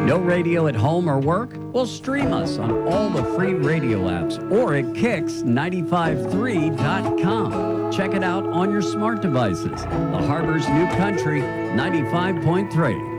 No radio at home or work? Well, stream us on all the free radio apps or at Kicks953.com. Check it out on your smart devices. The Harbor's new country, 95.3.